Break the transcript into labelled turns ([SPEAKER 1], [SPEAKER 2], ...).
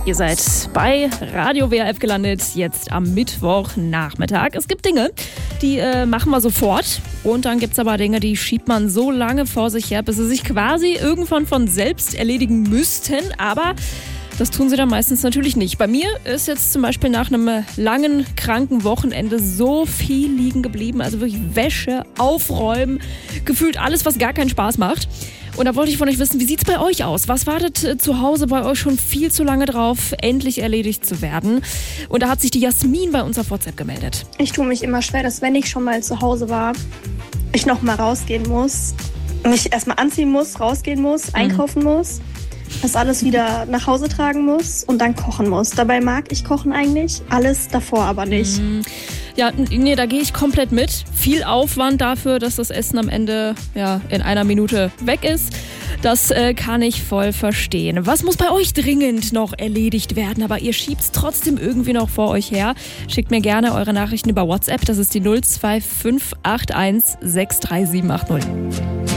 [SPEAKER 1] Ihr seid bei Radio WRF gelandet, jetzt am Mittwochnachmittag. Es gibt Dinge, die machen wir sofort. Und dann gibt es aber Dinge, die schiebt man so lange vor sich her, bis sie sich quasi irgendwann von selbst erledigen müssten. Aber das tun sie dann meistens natürlich nicht. Bei mir ist jetzt zum Beispiel nach einem langen, kranken Wochenende so viel liegen geblieben. Also wirklich Wäsche, Aufräumen, gefühlt alles, was gar keinen Spaß macht. Und da wollte ich von euch wissen, wie sieht es bei euch aus? Was wartet zu Hause bei euch schon viel zu lange drauf, endlich erledigt zu werden? Und da hat sich die Jasmin bei uns auf WhatsApp gemeldet.
[SPEAKER 2] Ich tue mich immer schwer, dass wenn ich schon mal zu Hause war, ich noch mal rausgehen muss, mich erstmal anziehen muss, rausgehen muss, einkaufen muss, das alles wieder nach Hause tragen muss und dann kochen muss. Dabei mag ich Kochen eigentlich, alles davor aber nicht.
[SPEAKER 1] Ja, nee, da gehe ich komplett mit. Viel Aufwand dafür, dass das Essen am Ende in einer Minute weg ist. Das kann ich voll verstehen. Was muss bei euch dringend noch erledigt werden, aber ihr schiebt es trotzdem irgendwie noch vor euch her? Schickt mir gerne eure Nachrichten über WhatsApp. Das ist die 02581 63780.